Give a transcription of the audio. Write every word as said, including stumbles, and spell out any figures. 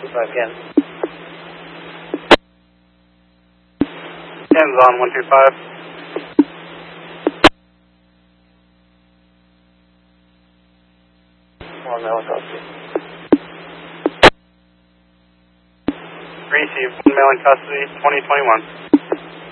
five Ken. Ken's on one two five. One male custody. Received, one male in custody, twenty twenty-one.